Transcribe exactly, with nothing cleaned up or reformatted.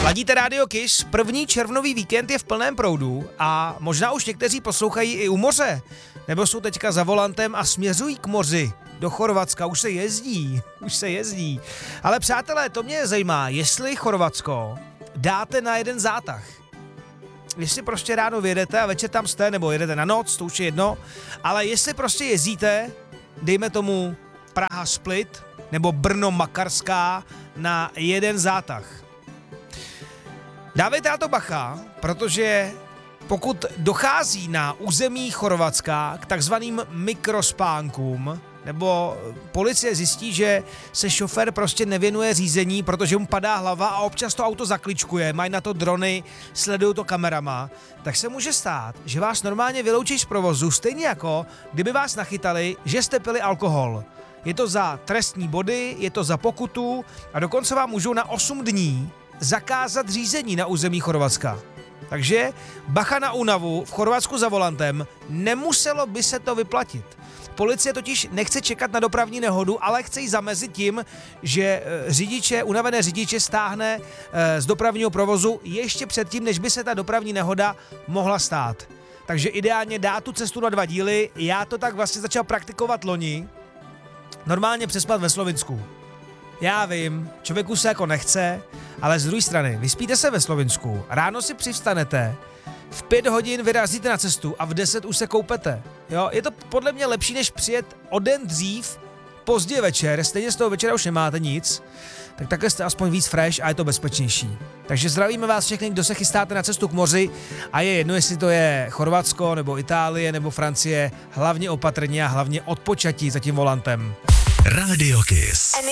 Ladíte Radio Kiss, první červnový víkend je v plném proudu a možná už někteří poslouchají i u moře, nebo jsou teďka za volantem a směřují k moři. Do Chorvatska už se jezdí, už se jezdí. Ale přátelé, to mě zajímá, jestli Chorvatsko dáte na jeden zátah. Jestli prostě ráno vyjedete a večer tam jste, nebo jedete na noc, to už je jedno, ale jestli prostě jezdíte, dejme tomu Praha Split, nebo Brno Makarská na jeden zátah. Dávejte na to bacha, protože pokud dochází na území Chorvatska k takzvaným mikrospánkům, nebo policie zjistí, že se šofér prostě nevěnuje řízení, protože mu padá hlava a občas to auto zakličkuje, mají na to drony, sledují to kamerama, tak se může stát, že vás normálně vyloučí z provozu, stejně jako kdyby vás nachytali, že jste pili alkohol. Je to za trestní body, je to za pokutu a dokonce vám můžou na osm dní zakázat řízení na území Chorvatska. Takže bacha na únavu v Chorvatsku za volantem, nemuselo by se to vyplatit. Policie totiž nechce čekat na dopravní nehodu, ale chce ji zamezit tím, že řidiče, unavené řidiče stáhne z dopravního provozu ještě předtím, než by se ta dopravní nehoda mohla stát. Takže ideálně dá tu cestu na dva díly, já to tak vlastně začal praktikovat loni, normálně přespat ve Slovinsku. Já vím, člověku se jako nechce, ale z druhé strany, vyspíte se ve Slovinsku, ráno si přivstanete, v pět hodin vyrazíte na cestu a v deset už se koupete. Jo, je to podle mě lepší, než přijet o den dřív, pozdě večer, stejně z toho večera už nemáte nic, tak takhle jste aspoň víc fresh a je to bezpečnější. Takže zdravíme vás všechny, kdo se chystáte na cestu k moři a je jedno, jestli to je Chorvatsko, nebo Itálie, nebo Francie, hlavně opatrně a hlavně odpočatí za tím volantem. Radio Kiss.